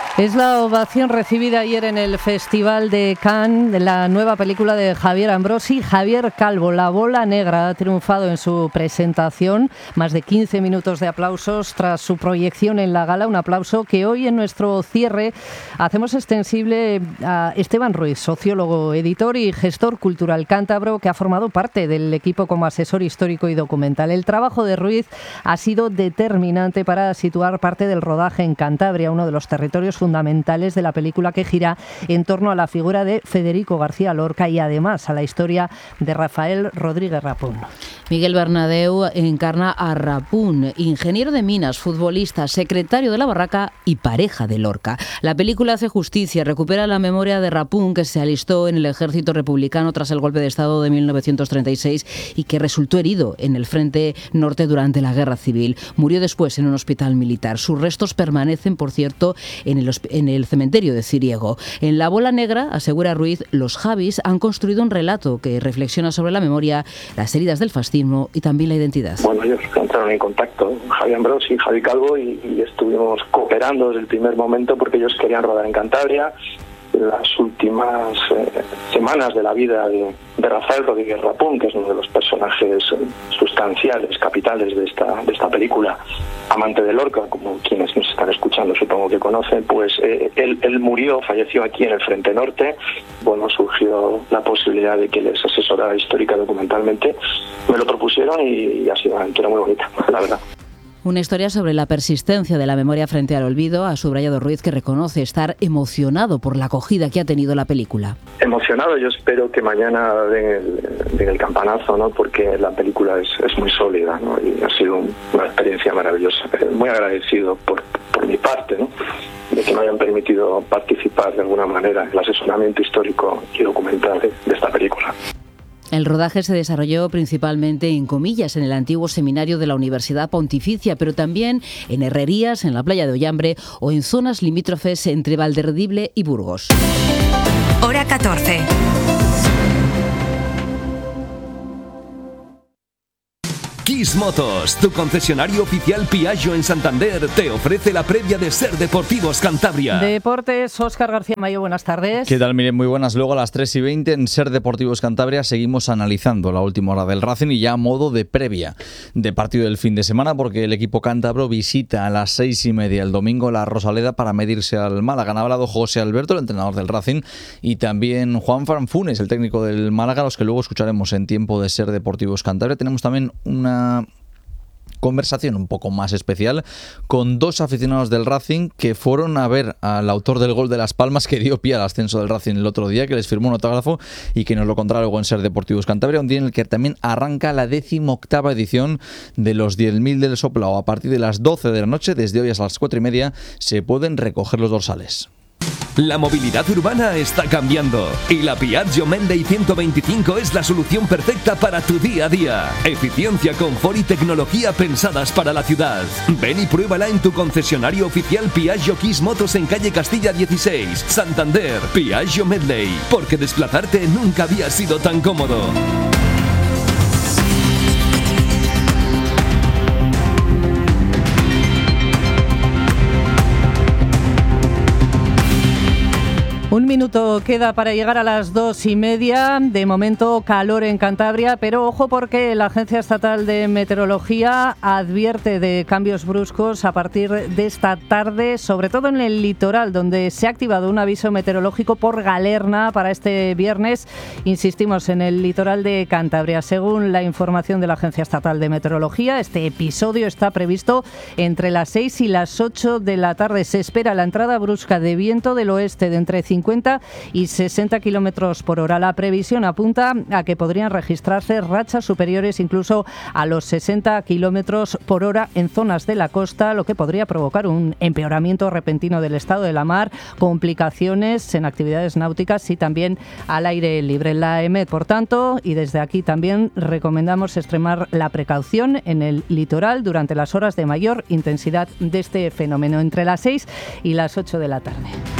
Es la ovación recibida ayer en el Festival de Cannes de la nueva película de Javier Ambrosi. Javier Calvo, La bola negra, ha triunfado en su presentación. Más de 15 minutos de aplausos tras su proyección en la gala. Un aplauso que hoy en nuestro cierre hacemos extensible a Esteban Ruiz, sociólogo, editor y gestor cultural cántabro, que ha formado parte del equipo como asesor histórico y documental. El trabajo de Ruiz ha sido determinante para situar parte del rodaje en Cantabria, uno de los territorios fundamentales de la película, que gira en torno a la figura de Federico García Lorca y además a la historia de Rafael Rodríguez Rapún. Miguel Bernadeu encarna a Rapún, ingeniero de minas, futbolista, secretario de la Barraca y pareja de Lorca. La película hace justicia, recupera la memoria de Rapún, que se alistó en el ejército republicano tras el golpe de Estado de 1936 y que resultó herido en el frente norte durante la Guerra Civil. Murió después en un hospital militar. Sus restos permanecen, por cierto, en el cementerio de Ciriego. En La bola negra, asegura Ruiz, los Javis han construido un relato que reflexiona sobre la memoria, las heridas del fascismo y también la identidad. Bueno, ellos entraron en contacto, Javier Ambrosi y Javi Calvo, y estuvimos cooperando desde el primer momento porque ellos querían rodar en Cantabria. Las últimas semanas de la vida de Rafael Rodríguez Rapún, que es uno de los personajes sustanciales, capitales de esta película, amante de Lorca, como quienes nos están escuchando supongo que conocen, pues él murió, falleció aquí en el Frente Norte. Bueno, surgió la posibilidad de que les asesorara histórica documentalmente. Me lo propusieron y ha sido una aventura muy bonita, la verdad. Una historia sobre la persistencia de la memoria frente al olvido. Ha subrayado Ruiz, que reconoce estar emocionado por la acogida que ha tenido la película. Emocionado, yo espero que mañana den el campanazo, ¿no? Porque la película es muy sólida, ¿no? Y ha sido una experiencia maravillosa. Muy agradecido por mi parte, ¿no? De que me hayan permitido participar de alguna manera en el asesoramiento histórico y documental de esta película. El rodaje se desarrolló principalmente en Comillas, en el antiguo seminario de la Universidad Pontificia, pero también en Herrerías, en la playa de Ollambre o en zonas limítrofes entre Valderredible y Burgos. Hora 14. Kiss Motos, tu concesionario oficial Piaggio en Santander, te ofrece la previa de Ser Deportivos Cantabria. Deportes, Óscar García Mayo, buenas tardes. ¿Qué tal? Miren, muy buenas. Luego a las 3:20 en Ser Deportivos Cantabria seguimos analizando la última hora del Racing y ya a modo de previa de partido del fin de semana, porque el equipo cántabro visita a las 6:30 el domingo la Rosaleda para medirse al Málaga. Han hablado José Alberto, el entrenador del Racing, y también Juan Funes, el técnico del Málaga, los que luego escucharemos en tiempo de Ser Deportivos Cantabria. Tenemos también una conversación un poco más especial con dos aficionados del Racing que fueron a ver al autor del gol de Las Palmas, que dio pie al ascenso del Racing el otro día, que les firmó un autógrafo y que nos lo contará luego en Ser Deportivos Cantabria, un día en el que también arranca la 18ª edición de los 10.000 del Soplao. A partir de las 12 de la noche, desde hoy hasta las 4:30, se pueden recoger los dorsales. La movilidad urbana está cambiando y la Piaggio Medley 125 es la solución perfecta para tu día a día. Eficiencia, confort y tecnología pensadas para la ciudad. Ven y pruébala en tu concesionario oficial Piaggio Kiss Motos en calle Castilla 16, Santander. Piaggio Medley, porque desplazarte nunca había sido tan cómodo. Un minuto queda para llegar a las 2:30. De momento, calor en Cantabria, pero ojo porque la Agencia Estatal de Meteorología advierte de cambios bruscos a partir de esta tarde, sobre todo en el litoral, donde se ha activado un aviso meteorológico por galerna para este viernes. Insistimos, en el litoral de Cantabria. Según la información de la Agencia Estatal de Meteorología, este episodio está previsto entre las 6 y las 8 de la tarde. Se espera la entrada brusca de viento del oeste de entre 50 y 60 kilómetros por hora. La previsión apunta a que podrían registrarse rachas superiores incluso a los 60 kilómetros por hora en zonas de la costa, lo que podría provocar un empeoramiento repentino del estado de la mar, complicaciones en actividades náuticas y también al aire libre. La EMET, por tanto, y desde aquí también recomendamos extremar la precaución en el litoral durante las horas de mayor intensidad de este fenómeno, entre las 6 y las 8 de la tarde.